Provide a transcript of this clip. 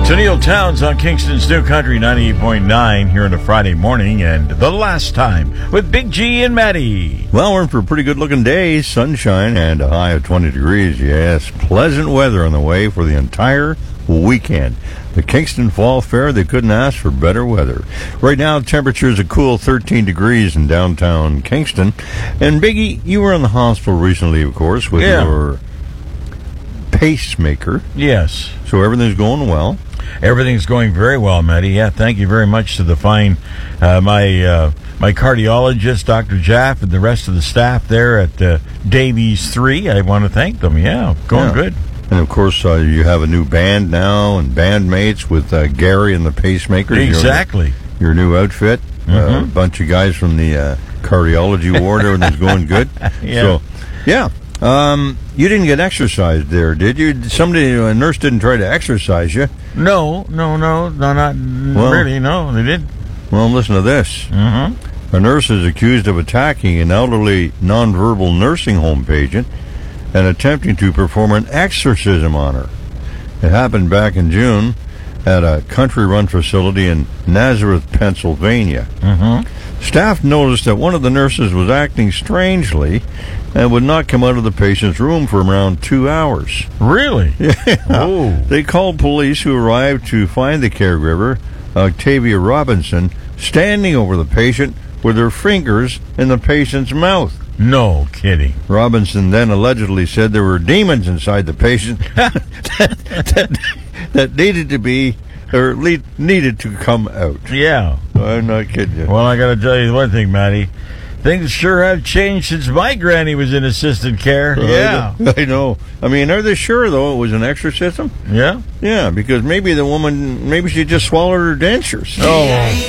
So Neil Towns on Kingston's New Country 98.9 here on a Friday morning, and The Last Time with Big G and Maddie. Well, we're in for a pretty good-looking day, sunshine, and a high of 20 degrees. Yes, pleasant weather on the way for the entire weekend. The Kingston Fall Fair, they couldn't ask for better weather. Right now, the temperature is a cool 13 degrees in downtown Kingston. And Biggie, you were in the hospital recently, of course, with your pacemaker. Yes. So everything's going well. Everything's going very well, Maddie. Yeah, thank you very much to the fine, my cardiologist, Dr. Jaff, and the rest of the staff there at Davies 3. I want to thank them. Yeah, going good. And, of course, you have a new band now and bandmates with Gary and the Pacemakers. Exactly. Your new outfit. A bunch of guys from the cardiology ward. Everything's going good. Yeah. So, yeah. You didn't get exercised there, did you? A nurse didn't try to exercise you. No, not really. No, they didn't. Well, listen to this. A nurse is accused of attacking an elderly nonverbal nursing home patient and attempting to perform an exorcism on her. It happened back in June at a country-run facility in Nazareth, Pennsylvania. Staff noticed that one of the nurses was acting strangely and would not come out of the patient's room for around 2 hours. Really? Yeah. Oh. They called police, who arrived to find the caregiver, Octavia Robinson, standing over the patient with her fingers in the patient's mouth. No kidding. Robinson then allegedly said there were demons inside the patient that needed to be, or needed to come out. Yeah. I'm not kidding you. Well, I got to tell you one thing, Maddie. Things sure have changed since my granny was in assisted care. Yeah. I know. I mean, are they sure, though, it was an exorcism? Yeah? Yeah, because maybe the woman, maybe she just swallowed her dentures. Oh.